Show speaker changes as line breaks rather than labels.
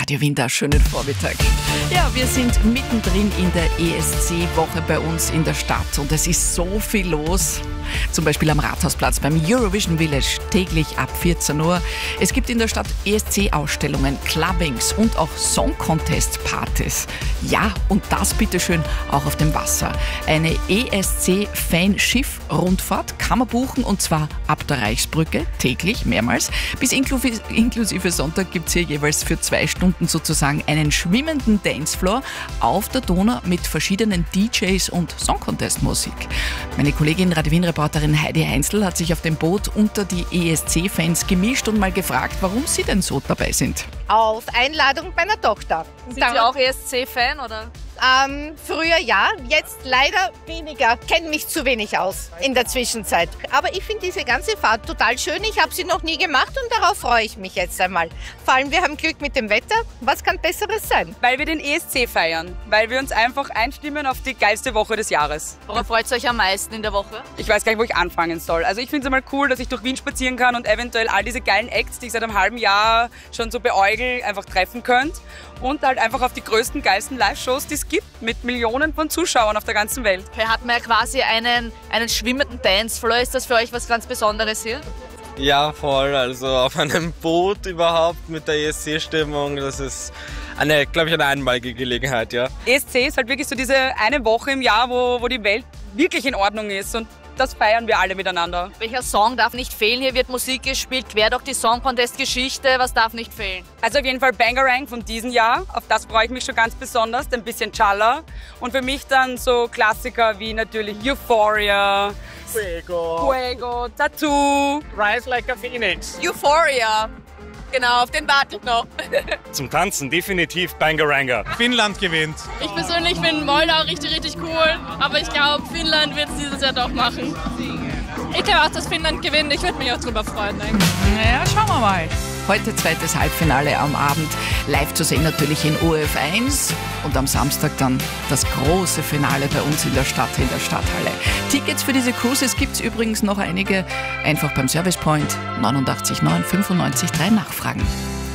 Radio Wien, schönen Vormittag. Ja, wir sind mittendrin in der ESC-Woche bei uns in der Stadt und es ist so viel los. Zum Beispiel am Rathausplatz beim Eurovision Village täglich ab 14 Uhr. Es gibt in der Stadt ESC-Ausstellungen, Clubbings und auch Song-Contest-Partys. Ja, und das bitteschön auch auf dem Wasser. Eine ESC-Fan-Schiff-Rundfahrt kann man buchen und zwar ab der Reichsbrücke, täglich, mehrmals. Bis inklusive Sonntag gibt es hier jeweils für 2 Stunden sozusagen einen schwimmenden Dancefloor auf der Donau mit verschiedenen DJs und Song-Contest-Musik. Meine Kollegin Radio Wien-Reporterin Heidi Heinzl hat sich auf dem Boot unter die ESC-Fans gemischt und mal gefragt, warum sie denn so dabei sind.
Auf Einladung meiner Tochter.
Sind Sie auch ESC-Fan, oder?
Früher ja, jetzt leider weniger. Kenne mich zu wenig aus in der Zwischenzeit. Aber ich finde diese ganze Fahrt total schön. Ich habe sie noch nie gemacht und darauf freue ich mich jetzt einmal. Vor allem, wir haben Glück mit dem Wetter. Was kann Besseres sein?
Weil wir den ESC feiern. Weil wir uns einfach einstimmen auf die geilste Woche des Jahres.
Worauf freut ihr euch am meisten in der Woche?
Ich weiß gar nicht, wo ich anfangen soll. Also ich finde es einmal cool, dass ich durch Wien spazieren kann und eventuell all diese geilen Acts, die ich seit einem halben Jahr schon so beäugel, einfach treffen könnt. Und halt einfach auf die größten, geilsten Live-Shows, die es gibt, mit Millionen von Zuschauern auf der ganzen Welt.
Hier hat man ja quasi einen schwimmenden Dancefloor. Ist das für euch was ganz Besonderes hier?
Ja, voll. Also auf einem Boot überhaupt mit der ESC-Stimmung, das ist glaube ich, eine einmalige Gelegenheit, ja.
ESC ist halt wirklich so diese eine Woche im Jahr, wo die Welt wirklich in Ordnung ist und das feiern wir alle miteinander.
Welcher Song darf nicht fehlen? Hier wird Musik gespielt, quer durch die Song-Contest-Geschichte. Was darf nicht fehlen?
Also auf jeden Fall Bangarang von diesem Jahr. Auf das freue ich mich schon ganz besonders. Ein bisschen Challa. Und für mich dann so Klassiker wie natürlich Euphoria, Fuego, Tattoo,
Rise Like a Phoenix.
Euphoria. Genau, auf den wartet noch.
Zum Tanzen definitiv Bangaranga. Finnland gewinnt.
Ich persönlich finde Moldau richtig cool, aber ich glaube, Finnland wird es dieses Jahr doch machen. Ich glaube auch, dass Finnland gewinnt. Ich würde mich auch drüber freuen.
Naja, schauen wir mal. Heute zweites Halbfinale am Abend. Live zu sehen natürlich in ORF1 und am Samstag dann das große Finale bei uns in der Stadt, in der Stadthalle. Tickets für diese Cruises gibt es übrigens noch einige. Einfach beim Servicepoint 89 9 95 3 nachfragen.